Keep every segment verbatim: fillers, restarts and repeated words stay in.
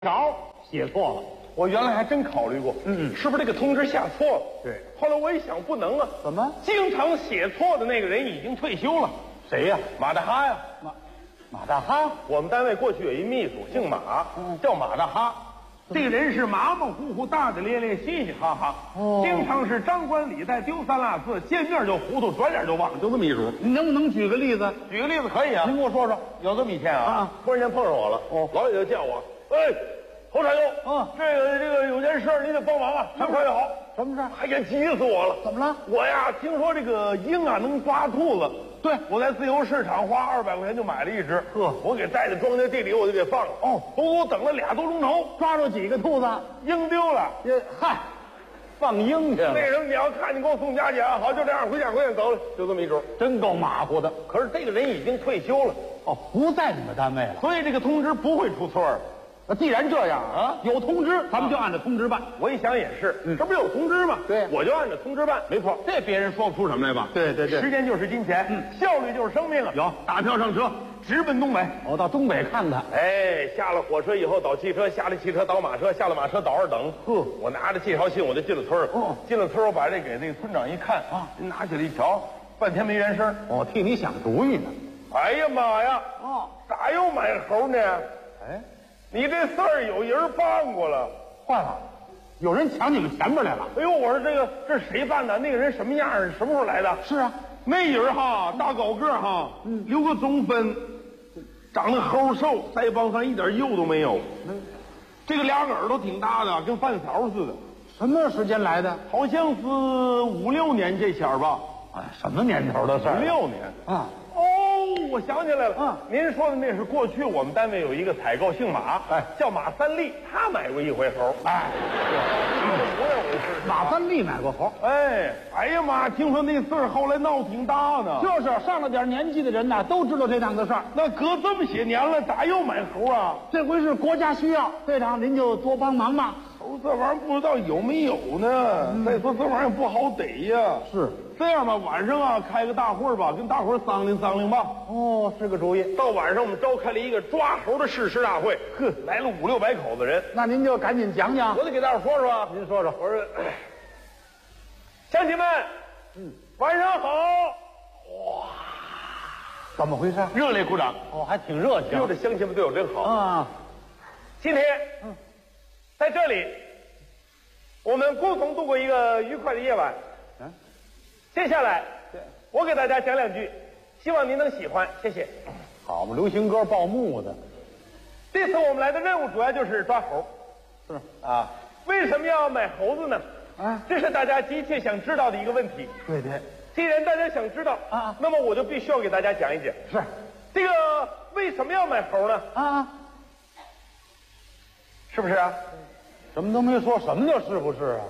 条写错了， 我原来还真考虑过， 嗯， 是不是这个通知下错了？ 对。 后来我一想，不能啊， 怎么？ 经常写错的那个人已经退休了。 谁呀？ 马大哈呀。 马马大哈。 我们单位过去有一秘书，姓马， 嗯、 叫马大哈。这个人是马马虎虎、大大咧咧、嘻嘻哈哈，哦，经常是张冠李戴、丢三落四，见面就糊涂，转脸就忘，就这么一主。 你能不能举个例子？ 举个例子可以啊。 您给我说说。 有这么一天啊， 啊突然间碰上我了，哦，老李就叫我，哎，侯产佑， 嗯， 这个这个有件事你得帮忙啊，什么事也好。 什么事？ 哎呀，急死我了！ 怎么了？ 我呀，听说这个鹰啊能抓兔子。 对， 我在自由市场花二百块钱就买了一只。 呵， 我给带到庄稼地里，我就给放了。哦，足足等了俩多钟头， 抓住几个兔子？ 鹰丢了。 也嗨，放鹰去了。 那人你要看你给我送家去啊！好，就这样，回家回家走了，就这么一主。 真够马虎的。 可是这个人已经退休了， 哦，不在你们单位了， 所以这个通知不会出错的。 那既然这样啊，有通知，咱们就按照通知办。 我一想也是， 嗯， 这不是有通知吗？ 对， 我就按照通知办。没错，这别人说不出什么来吧？ 对对对， 时间就是金钱， 嗯， 效率就是生命啊！ 有， 打票上车，直奔东北。 我到东北看看。 哎，下了火车以后倒汽车，下了汽车倒马车，下了马车倒二等。 呵， 我拿着介绍信我就进了村儿。 哦， 进了村儿，我把这给那个村长一看啊，拿起来一瞧，半天没原声。 我替你想主意呢。 哎呀妈呀！ 哦， 咋又买猴呢？ 哎。 你这事儿有人办过了， 坏了，有人抢你们前边来了。 哎呦，我说这个这是谁办的？那个人什么样？什么时候来的？ 是啊， 那人哈，大高个哈，嗯，留个中分，长得齁瘦，腮帮上一点肉都没有。嗯，这个俩耳朵挺大的，跟饭勺似的。 什么时间来的？ 好像是五六年这前儿吧。 哎，什么年头的事儿？ 五六年啊。 哦，我想起来了，嗯，您说的那是过去我们单位有一个采购姓马，哎，叫马三立，他买过一回猴，哎，不是回事。 马三立买过猴， 哎，哎呀妈，听说那事儿后来闹挺大呢。 就是上了点年纪的人呐，都知道这档子事儿。 那隔这么些年了，咋又买猴啊？ 这回是国家需要，队长您就多帮忙吧。 猴这玩意儿不知道有没有呢？嗯、再说这玩意儿不好逮呀。 是。 这样吧，晚上啊开个大会吧，跟大伙商量商量吧。 哦，是个主意。 到晚上我们召开了一个抓猴的誓师大会，呵，来了五六百口子人。 那您就赶紧讲讲。 我得给大伙说说啊。 您说说。 我说，乡亲们，嗯，晚上好。哇， 怎么回事？ 热烈鼓掌。 哦，还挺热情。 哟，这乡亲们对我真好啊。 今天，嗯，在这里，我们共同度过一个愉快的夜晚。嗯。接下来，我给大家讲两句，希望您能喜欢，谢谢。 好嘛，流行歌报幕的。 这次我们来的任务主要就是抓猴。 是啊，为什么要买猴子呢？啊，这是大家急切想知道的一个问题。 对对。 既然大家想知道啊， 那么我就必须要给大家讲一讲。 是。 这个为什么要买猴呢？ 啊， 是不是啊？ 什么都没说，什么叫是不是啊？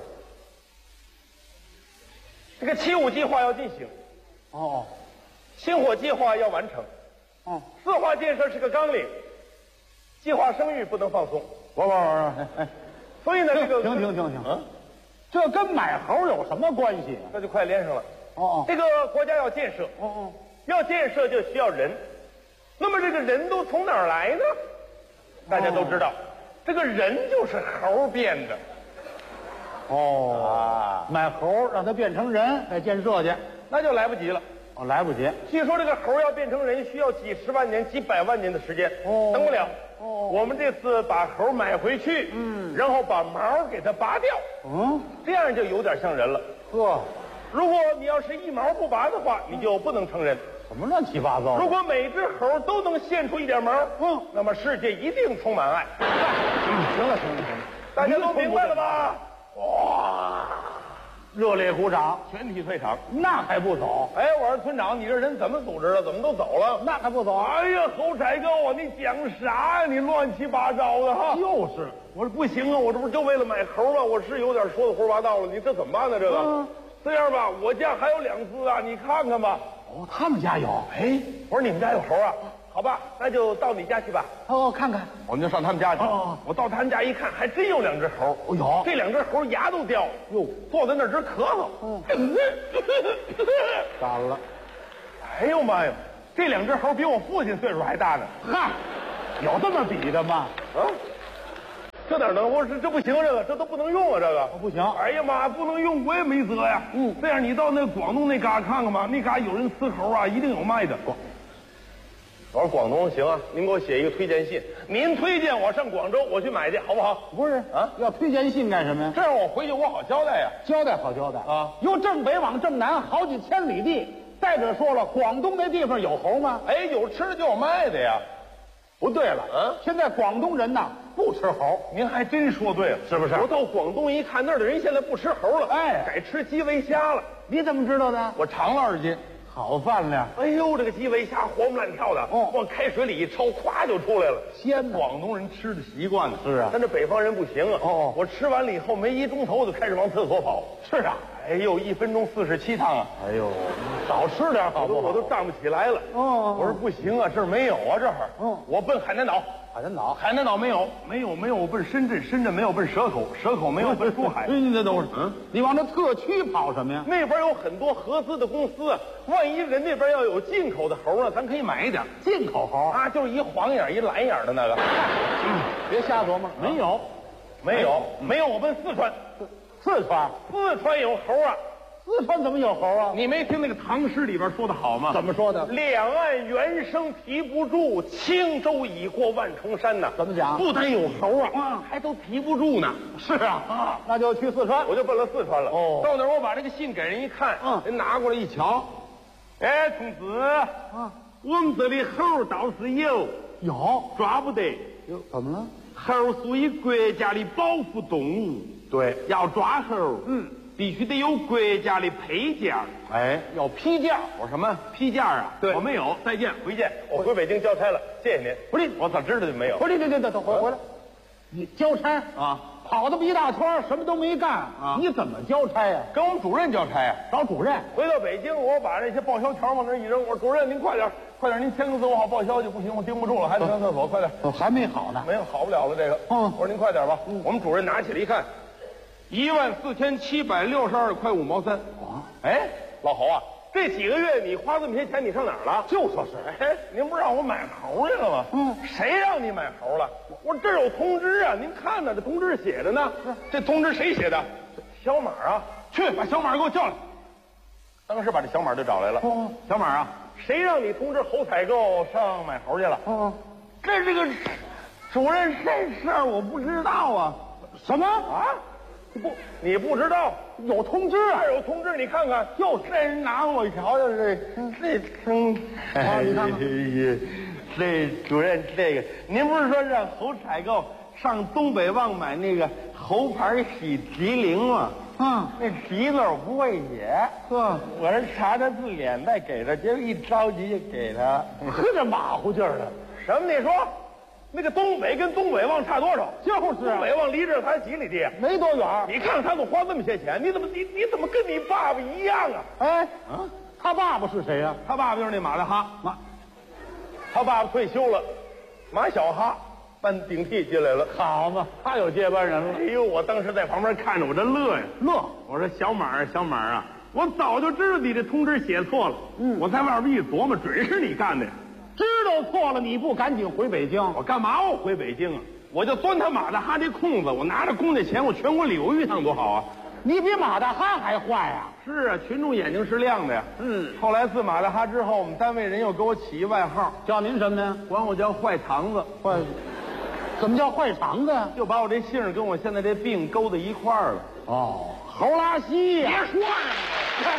这个七五计划要进行， 哦， 星火计划要完成， 哦， 四化建设是个纲领，计划生育不能放松。 不不不，哎哎， 所以呢，这个停停停停，嗯，这跟买猴有什么关系？ 那就快连上了。 哦哦， 这个国家要建设， 哦哦， 要建设就需要人，那么这个人都从哪儿来呢？大家都知道，这个人就是猴变的。 哦啊，买猴让它变成人，再建设去， 那就来不及了。 哦，来不及。 据说这个猴要变成人，需要几十万年、几百万年的时间，哦，等不了。哦，我们这次把猴买回去，嗯，然后把毛给它拔掉，嗯，这样就有点像人了。 呵， 如果你要是一毛不拔的话，你就不能成人。 什么乱七八糟？ 如果每只猴都能现出一点毛，嗯，那么世界一定充满爱。 行了行了行了， 大家都明白了吧？ 哇！热烈鼓掌， 全体退场。 那还不走？ 哎，我说村长，你这人怎么组织的？怎么都走了？ 那还不走？ 哎呀，侯采购啊，你讲啥呀？你乱七八糟的哈！ 就是， 我说不行啊，我这不是就为了买猴吗？我是有点说的胡说八道了，你这怎么办呢？这个，嗯、这样吧，我家还有两只啊，你看看吧。 哦，他们家有。 哎，我说你们家有猴啊？好吧，那就到你家去吧。 哦，看看， 我们就上他们家去。 哦， 我到他们家一看，还真有两只猴。 哦，有这两只猴牙都掉，哟，坐在那儿直咳嗽。嗯， 干了。 哎呦妈呀，这两只猴比我父亲岁数还大呢。 嗨，有这么比的吗？ 啊。 这哪能？我这这不行，这个这都不能用啊，这个不行。 哎呀妈，不能用我也没辙呀。嗯，这样你到那广东那嘎看看吧，那嘎有人伺候啊，一定有卖的。我说广东行啊，您给我写一个推荐信，您推荐我上广州，我去买去，好不好？ 不是啊，要推荐信干什么呀？ 这样我回去我好交代呀。 交代好交代啊， 由正北往正南好几千里地。再者说了，广东那地方有猴吗？ 哎，有吃的就有卖的呀。 不对了， 嗯， 现在广东人呐不吃猴， 您还真说对了，是不是？我到广东一看，那儿的人现在不吃猴了， 哎， 改吃基围虾了。 你怎么知道的？ 我尝了二斤。 好饭量！ 哎呦，这个基围虾活蹦乱跳的，哦，往开水里一焯，咵就出来了。 鲜， 广东人吃的习惯呢。 是啊， 但这北方人不行啊。 哦， 我吃完了以后没一钟头就开始往厕所跑。 是啊， 哎呦，一分钟四十七趟啊！ 哎呦，少吃点好不好？ 我都站不起来了。哦，我说不行啊，这儿没有啊，这儿。嗯，我奔海南岛。 海南岛， 海南岛没有，没有，没有。我奔深圳，深圳没有，奔蛇口，蛇口没有，奔珠海。 你再等会儿，嗯，你往那特区跑什么呀？ 那边有很多合资的公司，万一人那边要有进口的猴呢，咱可以买一点。 进口猴啊，就是一黄眼一蓝眼的那个。 嗯，别瞎琢磨，没有， 没有，没有。我奔四川， 四川， 四川有猴啊。 四川怎么有猴啊？ 你没听那个唐诗里边说的好吗？ 怎么说的？ 两岸猿声啼不住，轻舟已过万重山呐。 怎么讲？ 不但有猴啊， 嗯， 还都提不住呢。 是啊，啊，那就去四川， 我就奔了四川了。 哦， 到那儿我把这个信给人一看，嗯，人拿过来一瞧，哎，同志，啊，我们这里猴倒是有， 有， 抓不得。 有，怎么了？ 猴属于国家的保护动物，对，要抓猴，嗯。必须得有国家的配件。 哎，要批件。 我说什么批件啊？ 对， 我没有。再见，回见。我回北京交差了，谢谢您。 不是， 我咋知道就没有？ 不是，对对对对，回回来。你交差啊？ 跑这么一大圈，什么都没干啊？你怎么交差呀？ 跟我们主任交差呀， 找主任。 回到北京，我把这些报销条往那一扔，我说主任您快点，快点您签个字，我好报销去。不行，我盯不住了，还得上厕所，快点。 哦，还没好呢。 没有，好不了了这个。嗯，我说您快点吧。 嗯， 我们主任拿起来一看。一万四千七百六十二块五毛三啊！ 哎，老侯啊，这几个月你花这么些钱，你上哪儿了？ 就说是， 哎，您不是让我买猴去了吗？嗯，谁让你买猴了？我这儿有通知啊，您看呢，这通知写着呢。这通知谁写的？小马啊，去把小马给我叫来。当时把这小马就找来了。 哦， 小马啊，谁让你通知猴采购上买猴去了？ 哦， 这这个主任这事儿我不知道啊。 什么啊？不，你不知道有通知啊？ 有通知，你看看，哟，这人拿我瞧瞧，这这听， 啊，你看看， 这主任这个，您不是说让猴采购上东北旺买那个猴牌喜吉灵吗？ 嗯， 那吉字我不会写， 呵， 我这查他字典再给他，结果一着急就给他， 呵，这马虎劲儿的， 什么？你说？那个东北跟东北旺差多少？ 就是、啊、 东北旺离这儿才几里地， 没多远。 你看他怎么花这么些钱？你怎么你你怎么跟你爸爸一样啊？ 哎，啊，他爸爸是谁呀、啊？ 他爸爸就是那马大哈马，他爸爸退休了，马小哈搬顶替进来了。 好嘛，他有接班人了。 哎呦，我当时在旁边看着，我这乐呀乐。 我说小马啊小马啊，我早就知道你这通知写错了。嗯，我在外边一琢磨，准是你干的呀。 知道错了，你不赶紧回北京？ 我干嘛我回北京啊？我就钻他马大哈这空子，我拿着公家钱，我全国旅游一趟多好啊！ 你比马大哈还坏呀、啊？ 是啊，群众眼睛是亮的呀。嗯。后来自马大哈之后，我们单位人又给我起一外号， 叫您什么呢？ 管我叫坏肠子。 坏？怎么叫坏肠子呀？ 就把我这姓跟我现在这病勾在一块儿了。 哦，猴拉稀呀、 别说了。